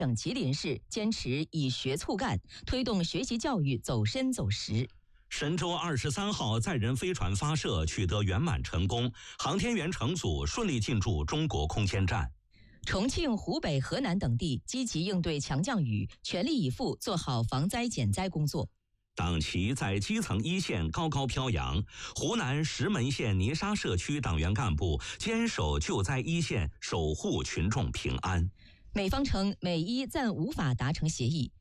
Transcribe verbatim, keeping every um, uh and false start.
省吉林市坚持以学促干，推动学习教育走深走实。 神舟二十三号载人飞船发射取得圆满成功，航天员乘组顺利进驻中国空间站。 重庆、湖北、河南等地积极应对强降雨，全力以赴做好防灾减灾工作。 党旗在基层一线高高飘扬，湖南石门县泥沙社区党员干部坚守救灾一线，守护群众平安。 美方称美伊暂无法达成协议，